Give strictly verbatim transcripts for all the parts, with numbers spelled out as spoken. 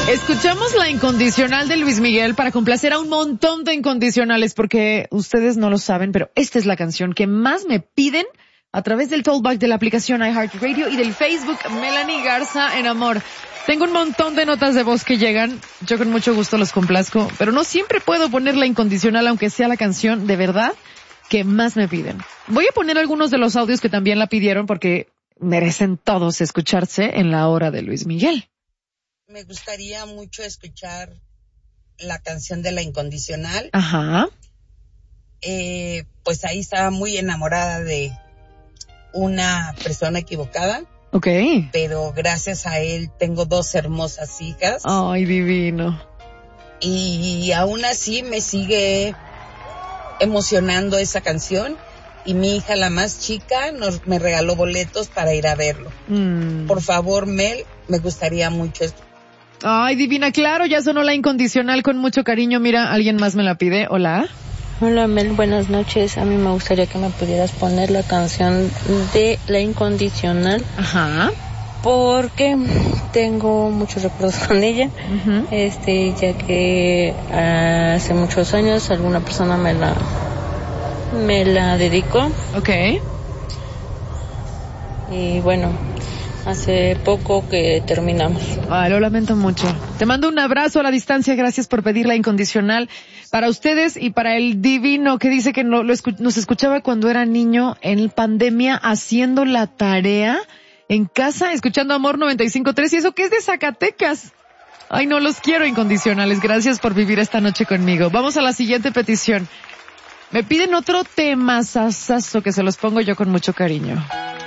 Escuchamos la incondicional de Luis Miguel para complacer a un montón de incondicionales, porque ustedes no lo saben, pero esta es la canción que más me piden a través del Talkback de la aplicación iHeartRadio y del Facebook Melanie Garza en Amor. Tengo un montón de notas de voz que llegan, yo con mucho gusto los complazco, pero no siempre puedo poner la incondicional, aunque sea la canción de verdad que más me piden. Voy a poner algunos de los audios que también la pidieron, porque merecen todos escucharse en la hora de Luis Miguel. Me gustaría mucho escuchar la canción de La Incondicional. Ajá. Eh, pues ahí estaba muy enamorada de una persona equivocada. Okay. Pero gracias a él tengo dos hermosas hijas. Ay, divino. Y aún así me sigue emocionando esa canción. Y mi hija, la más chica, nos me regaló boletos para ir a verlo. Mm. Por favor, Mel, me gustaría mucho esto. Ay, divina, claro, ya sonó la incondicional con mucho cariño. Mira, alguien más me la pide. Hola. Hola, Mel, buenas noches. A mí me gustaría que me pudieras poner la canción de La Incondicional. Ajá. Porque tengo muchos recuerdos con ella. Uh-huh. Este, ya que hace muchos años alguna persona me la me la dedicó. Okay. Y bueno, hace poco que terminamos. Ay, lo lamento mucho. Te mando un abrazo a la distancia. Gracias por pedir la incondicional para ustedes y para el divino que dice que no, lo escu- nos escuchaba cuando era niño en pandemia haciendo la tarea en casa, escuchando Amor noventa y cinco punto tres. Y eso que es de Zacatecas. Ay, no, los quiero incondicionales. Gracias por vivir esta noche conmigo. Vamos a la siguiente petición. Me piden otro tema sasazo que se los pongo yo con mucho cariño.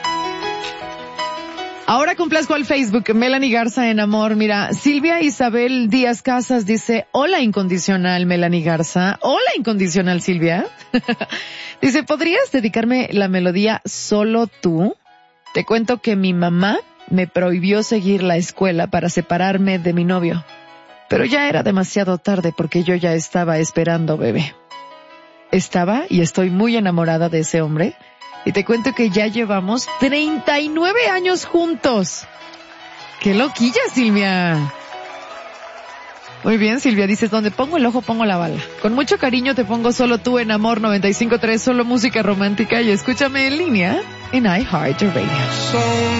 Ahora complazco al Facebook, Melanie Garza en Amor. Mira, Silvia Isabel Díaz Casas dice, hola incondicional Melanie Garza. Hola incondicional Silvia. Dice, ¿podrías dedicarme la melodía Solo Tú? Te cuento que mi mamá me prohibió seguir la escuela para separarme de mi novio. Pero ya era demasiado tarde porque yo ya estaba esperando bebé. Estaba y estoy muy enamorada de ese hombre. Y te cuento que ya llevamos treinta y nueve años juntos. ¡Qué loquilla, Silvia! Muy bien, Silvia, dices, donde pongo el ojo pongo la bala. Con mucho cariño te pongo Solo Tú en Amor noventa y cinco punto tres, solo música romántica, y escúchame en línea en iHeartRadio.